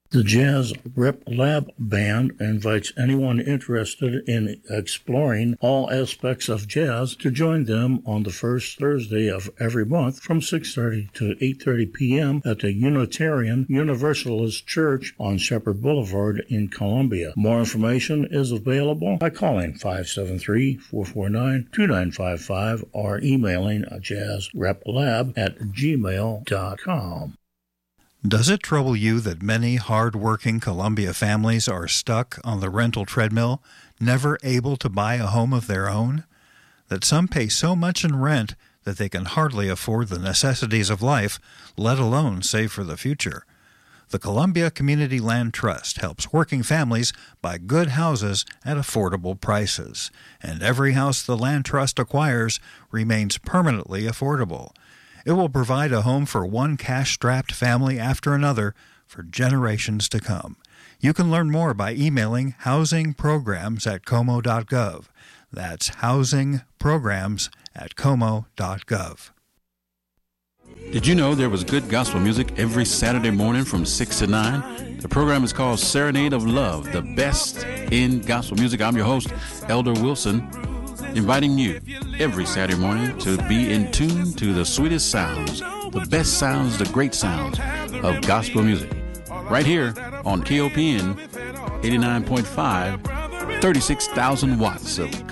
The Jazz Rep Lab Band invites anyone interested in exploring all aspects of jazz to join them on the first Thursday of every month from 6:30 to 8:30 p.m. at the Unitarian Universalist Church on Shepherd Boulevard in Columbia. More information is available by calling 573-449-2955 or emailing jazzreplab@gmail.com. Does it trouble you that many hard-working Columbia families are stuck on the rental treadmill, never able to buy a home of their own? That some pay so much in rent that they can hardly afford the necessities of life, let alone save for the future? The Columbia Community Land Trust helps working families buy good houses at affordable prices, and every house the Land Trust acquires remains permanently affordable. It will provide a home for one cash-strapped family after another for generations to come. You can learn more by emailing housingprograms@como.gov. That's housingprograms@como.gov. Did you know there was good gospel music every Saturday morning from 6 to 9? The program is called Serenade of Love, the best in gospel music. I'm your host, Elder Wilson, inviting you every Saturday morning to be in tune to the sweetest sounds, the best sounds, the great sounds of gospel music. Right here on KOPN 89.5, 36,000 watts of